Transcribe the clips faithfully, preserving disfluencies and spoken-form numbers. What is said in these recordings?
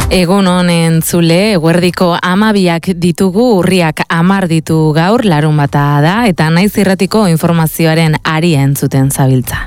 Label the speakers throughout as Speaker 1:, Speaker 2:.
Speaker 1: Egun honen zule, eguerdiko amabiak ditugu, urriak amar ditu gaur, larun bata da, eta naiz irratiko informazioaren ari entzuten zabiltza.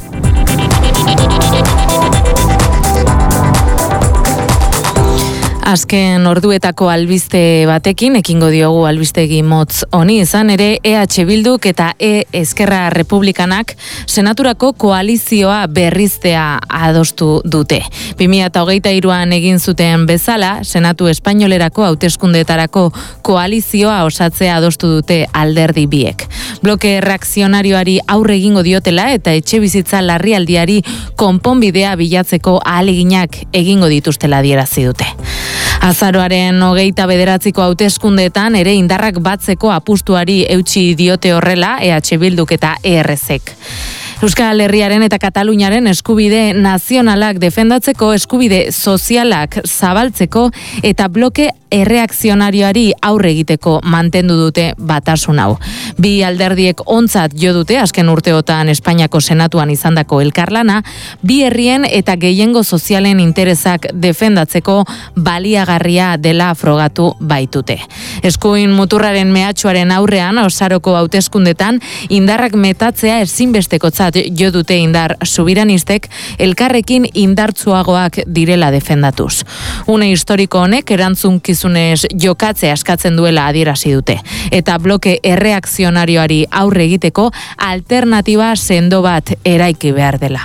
Speaker 1: Azken orduetako albiste batekin, ekingo diogu albistegi motz honi, izan ere E H Bilduk eta E Eskerra Republikanak senaturako koalizioa berriztea adostu dute. bi mila hogeita hiruan egin zuten bezala, Senatu Espainolerako hauteskundeetarako koalizioa osatzea adostu dute alderdi biek. Bloke reakzionarioari aurre egingo diotela eta etxebizitza larrialdiari konponbidea bilatzeko ahaleginak egingo dituztela adierazi dute. Azaroaren hogeita bederatziko hauteskundeetan ere indarrak batzeko apustuari eutsi diote horrela E H Bilduk eta E R Zek. Euskal Herriaren eta Kataluniaren eskubide nazionalak defendatzeko, eskubide sozialak zabaltzeko eta bloke erreakzionarioari aurre egiteko mantendu dute batasun hau. Bi alderdiek ontzat jo dute azken urteotan Espainiako Senatuan izandako elkarlana, bi herrien eta gehiengo sozialen interesak defendatzeko baliagarria dela frogatu baitute. Eskuin muturraren mehatxuaren aurrean, Osaroko hauteskundetan indarrak metatzea ezinbestekotzat jo dute indar subiranistek, elkarrekin indartsuagoak direla defendatuz. Une historiko honek erantzunkizunez jokatzea eskatzen duela adierazi dute, eta bloke erreakzionarioari aurre egiteko alternatiba sendo bat eraiki behar dela.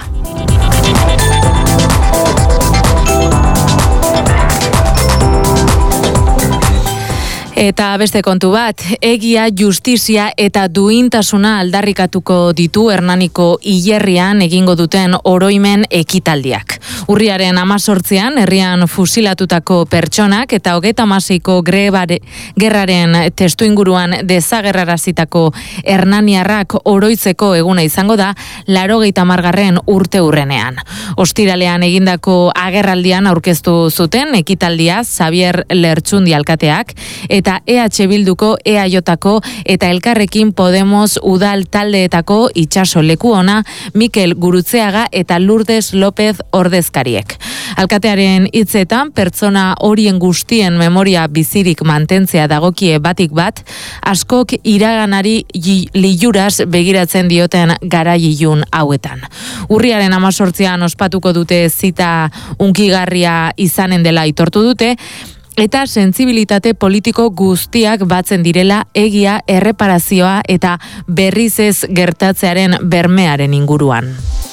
Speaker 1: Eta beste kontu bat, egia, justizia eta duintasuna aldarrikatuko ditu Hernaniko hilerrian egingo duten oroimen ekitaldiak. Urriaren hamazortzian herrian fusilatutako pertsonak eta hogeita hamaseiko grebare gerraren testuinguruan desagerrarazitako hernaniarrak oroitzeko eguna izango da laurogeita hamargarren urte hurrenean. Ostiralean egindako agerraldian aurkeztu zuten ekitaldia Xavier Lertxundi alkateak eta E H Bilduko, E A Jko eta Elkarrekin Podemos udal taldeetako itxaso leku ona Mikel Gurutzeaga eta Lourdes López ordezkariek. Alkatearen hitzetan pertsona horien guztien memoria bizirik mantentzea dagokie batik bat, askok iraganari lijuraz begiratzen dioten garailun hauetan. Urriaren hamazortzian ospatuko dute zita unkigarria izanen dela aitortu dute, eta sentsibilitate politiko guztiak batzen direla egia, erreparazioa eta berriz ez gertatzearen bermearen inguruan.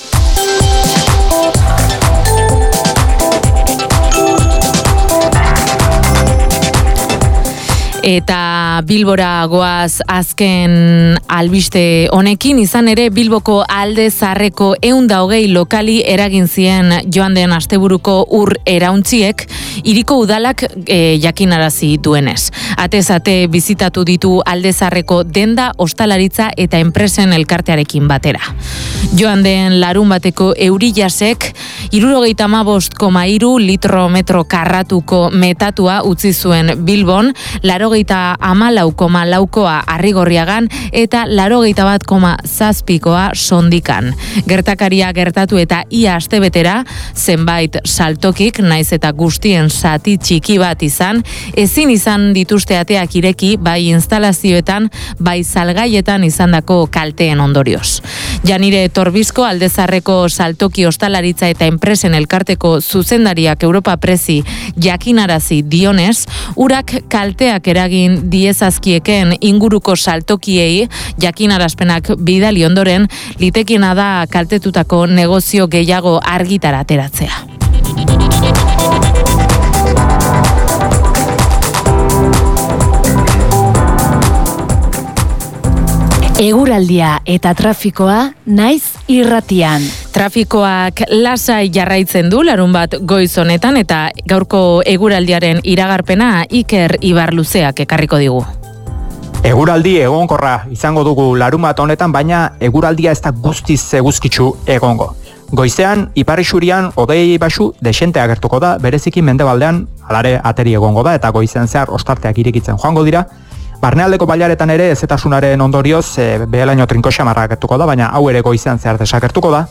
Speaker 1: Eta Bilbora goaz azken albiste honekin, izan ere Bilboko Alde Zaharreko ehun eta hogei lokali eragin zien joan den asteburuko ur erauntziek, hiriko udalak e, jakinarazi duenez. Atez ate bizitatu ditu Alde Zaharreko denda, ostalaritza eta enpresen elkartearekin batera. Joan den larun bateko eurillasek hirurogeita hamabost koma hiru litro metro karratuko metatua utzi zuen Bilbon, laurogeita hamalau koma laukoa Arrigorriagan eta laurogeita bat koma zazpikoa Sondikan. Gertakaria gertatu eta ia astebetera zenbait saltokik, naiz eta guztien zati txiki bat izan, ezin izan dituzte ateak ireki bai instalazioetan, bai salgaietan izandako kalteen ondorioz. Janire Torbizko Alde Zaharreko saltoki ostalaritza eta enpresen elkarteko zuzendariak Europa Presi jakinarazi dionez, urak kalteak eragin diezazkieken inguruko saltokiei jakinarazpenak bidali ondoren, litekiena da kaltetutako negozio gehiago argitara ateratzea.
Speaker 2: Eguraldia eta trafikoa naiz irratian.
Speaker 1: Trafikoak lasai jarraitzen du larun bat goiz honetan eta gaurko eguraldiaren iragarpena Iker Ibarluzeak ekarriko digu.
Speaker 3: Eguraldi egonkorra izango dugu larun bat honetan, baina eguraldia ez da guztiz eguzkitsu egongo. Goizean, iparrixurian, hodei basu, desente agertuko da, bereziki mendebaldean, alare ateri egongo da, eta goizean zehar ostarteak irekitzen joango dira. Barnealdeko bailaretan ere ezetasunaren ondorioz e, behelaino trinko xamarra agertuko da, baina hau ere goizean zehar desagertuko da.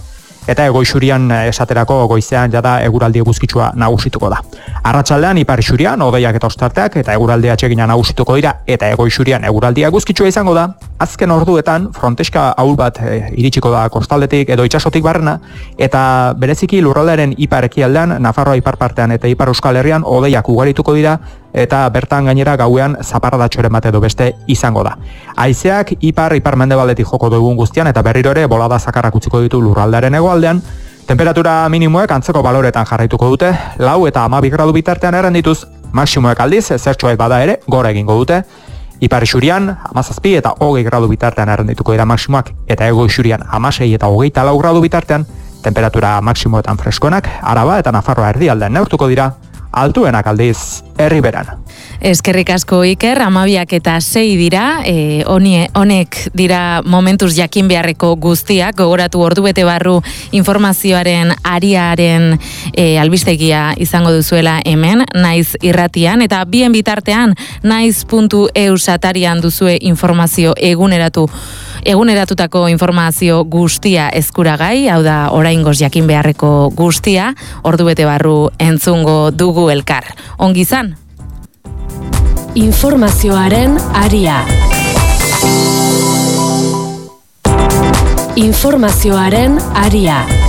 Speaker 3: eta Egoixurian esaterako goizean jada eguraldi eguzkitsua nagusituko da. Arratsaldean ipar isurian hodeiak eta ostarteak eta eguraldi atsegina nagusituko dira eta Egoixurian eguraldia eguzkitsua izango da. Azken orduetan fronteska ahul bat e, iritsiko da kostaldetik edo itsasotik barrena eta bereziki lurraldearen ipar ekialdean, Nafarroa ipar partean eta ipar Euskal Herrian hodeiak ugarituko dira eta bertan gainera gauean zaparradatxoren bat edo beste izango da. Haizeak ipar ipar mendebaldetik joko dugun guztian eta berriro ere bolada zakarrak utziko ditu lurraldearen hegoaldean. Temperatura minimoek antzeko baloretan jarraituko dute, lau eta hamabi gradu bitartean errendituz, maksimoek aldiz zertxoet bada ere gora egingo dute. Ipar isurian hamazazpi eta hogei gradu bitartean errendituko dira maksimoak eta Ego isurian hamasei eta hogeita lau gradu bitartean, temperatura maksimoetan freskoenak Araba eta Nafarroa erdialdean neurtuko dira, altuenak aldiz Erriberan.
Speaker 1: Eskerrik asko Iker, hamabiak eta sei dira, e, honie, honek dira momentuz jakin beharreko guztiak, gogoratu ordubete barru informazioaren ariaren e, albistegia izango duzuela hemen, Naiz irratian, eta bien bitartean naiz puntu e u satarian duzue informazio eguneratu eguneratutako informazio guztia eskuragai, hau da oraingoz jakin beharreko guztia, ordubete barru entzungo dugu elkar. Ongi izan?
Speaker 2: Informazioaren aria. Informazioaren aria.